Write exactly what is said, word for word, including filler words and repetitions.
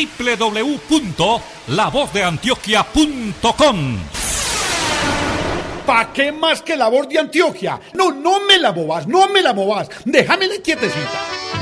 doble u doble u doble u punto la voz de antioquia punto com. ¿Pa' qué más que La Voz de Antioquia? No, no me la movas, no me la movas. Déjamela quietecita.